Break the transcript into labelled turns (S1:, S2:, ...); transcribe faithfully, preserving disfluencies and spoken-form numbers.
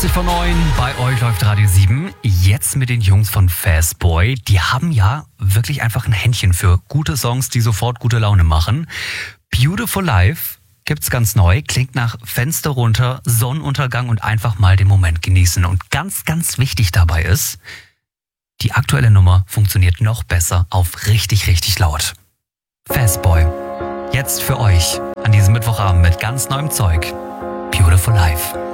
S1: zwanzig vor neun, bei euch läuft Radio sieben. Jetzt mit den Jungs von Fastboy. Die haben ja wirklich einfach ein Händchen für gute Songs, die sofort gute Laune machen. Beautiful Life gibt's ganz neu, klingt nach Fenster runter, Sonnenuntergang und einfach mal den Moment genießen. Und ganz, ganz wichtig dabei ist, die aktuelle Nummer funktioniert noch besser auf richtig, richtig laut. Fastboy. Jetzt für euch an diesem Mittwochabend mit ganz neuem Zeug. Beautiful Life.